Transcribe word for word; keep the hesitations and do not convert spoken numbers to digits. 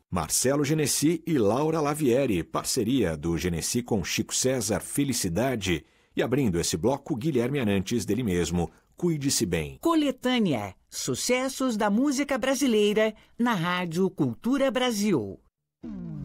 Marcelo Genesi e Laura Lavieri, parceria do Genesi com Chico César, Felicidade. E abrindo esse bloco, Guilherme Arantes, dele mesmo, Cuide-se Bem. Coletânea, sucessos da música brasileira na Rádio Cultura Brasil.